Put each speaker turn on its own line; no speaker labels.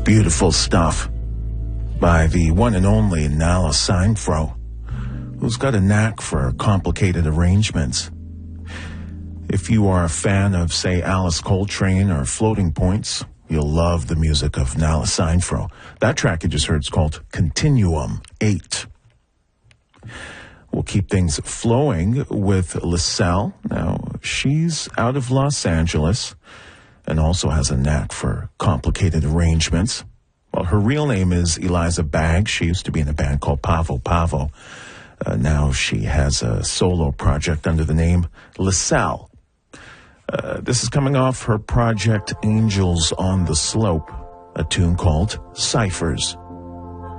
Beautiful stuff by the one and only Nala Seinfro, who's got a knack for complicated arrangements. If you are a fan of, say, Alice Coltrane or Floating Points, you'll love the music of Nala Seinfro. That track you just heard is called Continuum 8. We'll keep things flowing with LaSalle. Now, she's out of Los Angeles and also has a knack for complicated arrangements. Well, her real name is Eliza Baggs. She used to be in a band called Pavo Pavo. Now she has a solo project under the name LaSalle. This is coming off her project Angels on the Slope, a tune called Ciphers.